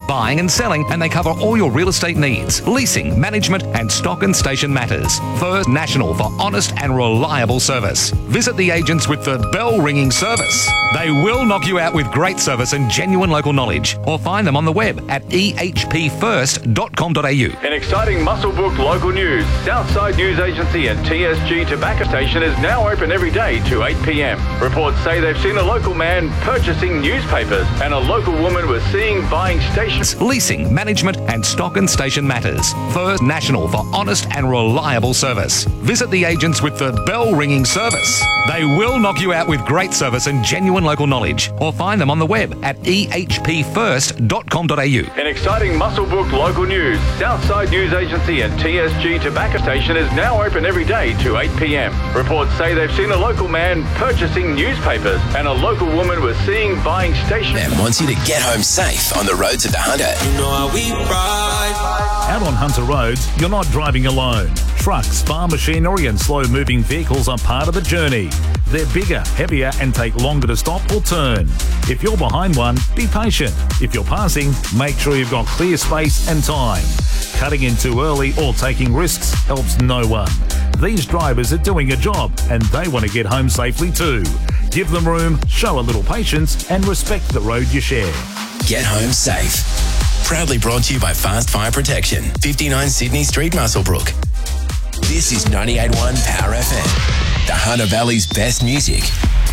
buying and selling, and they cover all your real estate needs, leasing, management, and stock and station matters. First National for honest and reliable service. Visit the agents with the bell-ringing service. They will knock you out with great service and genuine local knowledge, or find them on the web at ehpfirst.com.au. In exciting Muswellbrook local news, Southside News Agency and TSG Tobacco Station is now open every day to 8 p.m. Reports say they've seen a local man purchasing newspapers and a local woman was seen buying stations. Leasing, management, and stock and station matters. First National for honest and reliable service. Visit the agents with the bell-ringing service. They will knock you out with great service and genuine local knowledge, or find them on the web at ehpfirst.com.au. In exciting Muswellbrook local news, Southside News Agency and TSG Tobacco Station is now open every day to 8 p.m. Reports say they've seen a local man purchasing newspapers and a local woman was seen buying stations. And wants you to get home safe on the roads of the Hunter. You know how we ride. Out on Hunter roads, you're not driving alone. Trucks, farm machinery and slow-moving vehicles are part of the journey. They're bigger, heavier and take longer to stop or turn. If you're behind one, be patient. If you're passing, make sure you've got clear space and time. Cutting in too early or taking risks helps no one. These drivers are doing a job and they want to get home safely too. Give them room, show a little patience and respect the road you share. Get home safe. Proudly brought to you by Fast Fire Protection, 59 Sydney Street, Muswellbrook. This is 98.1 Power FM, the Hunter Valley's best music.